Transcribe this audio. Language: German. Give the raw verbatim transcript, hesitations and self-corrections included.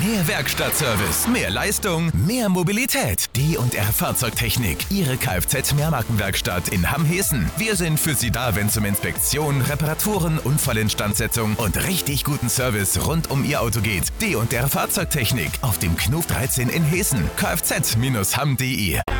Mehr Werkstattservice, mehr Leistung, mehr Mobilität. D und R Fahrzeugtechnik, Ihre Kfz-Mehrmarkenwerkstatt in Hamm-Hessen. Wir sind für Sie da, wenn es um Inspektion, Reparaturen, Unfallinstandsetzung und richtig guten Service rund um Ihr Auto geht. D und R Fahrzeugtechnik auf dem Knuf dreizehn in Hessen. kfz Bindestrich hamm punkt de